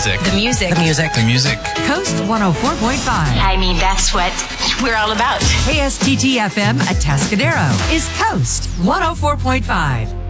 music. The music. The music. The music. Coast 104.5. I mean, that's what we're all about. KSTT FM at Atascadero is Coast 104.5.